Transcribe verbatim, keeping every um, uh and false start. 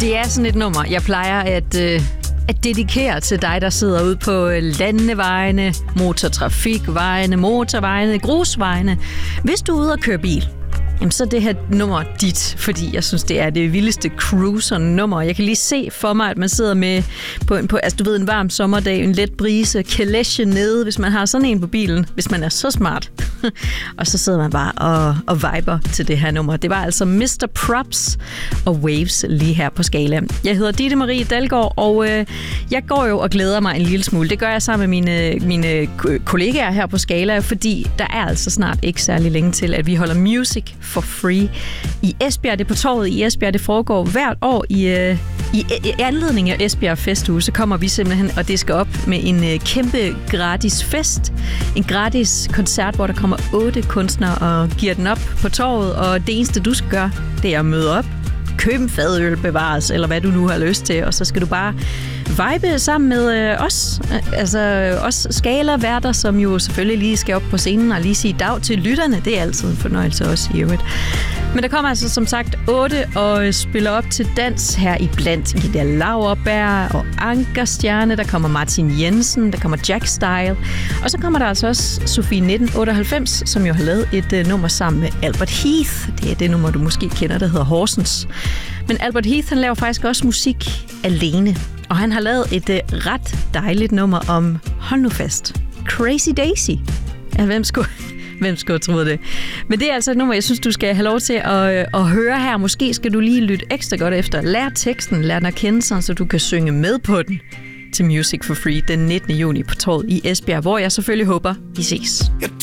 Det er sådan et nummer, jeg plejer at, øh, at dedikere til dig, der sidder ude på landevejene, motortrafikvejene, motorvejene, grusvejene. Hvis du er ude og køre bil, jamen så er det her nummer dit, fordi jeg synes, det er det vildeste cruiser-nummer. Jeg kan lige se for mig, at man sidder med på, på altså du ved, en varm sommerdag, en let brise, kalesje nede, hvis man har sådan en på bilen, hvis man er så smart. Og så sidder man bare og, og viber til det her nummer. Det var altså mister Props og Waves lige her på Skala. Jeg hedder Ditte Marie Dalgaard, og øh, jeg går jo og glæder mig en lille smule. Det gør jeg sammen med mine, mine kollegaer her på Skala, fordi der er altså snart ikke særlig længe til, at vi holder Music for Free i Esbjerg. Det er på torvet i Esbjerg. Det foregår hvert år i, øh, i, i anledning af Esbjerg Festuge. Så kommer vi simpelthen, og det skal op med en øh, kæmpe gratis fest. En gratis koncert, hvor der kommer otte kunstnere og giver den op på torvet. Og det eneste, du skal gøre, det er at møde op, købe en fadøl, bevares, eller hvad du nu har lyst til, og så skal du bare vibe sammen med øh, os, altså os Skala-værter, som jo selvfølgelig lige skal op på scenen og lige sige dag til lytterne. Det er altid en fornøjelse også i øvrigt. Men der kommer altså som sagt otte og spiller op til dans her i blandt Ida Lauerberg og Ankerstjerne. Der kommer Martin Jensen, der kommer Jack Style, og så kommer der altså også Sofie nitten otteoghalvfems, som jo har lavet et uh, nummer sammen med Albert Heath. Det er det nummer, du måske kender, der hedder Horsens. Men Albert Heath, han laver faktisk også musik alene, og han har lavet et uh, ret dejligt nummer om, hold nu fast, Crazy Daisy. Ja, hvem skulle... Hvem skulle have troet det? Men det er altså et nummer, jeg synes, du skal have lov til at, at høre her. Måske skal du lige lytte ekstra godt efter. Lær teksten, lær den at kende sig, så du kan synge med på den til Music for Free den nittende juni på torvet i Esbjerg, hvor jeg selvfølgelig håber, vi ses.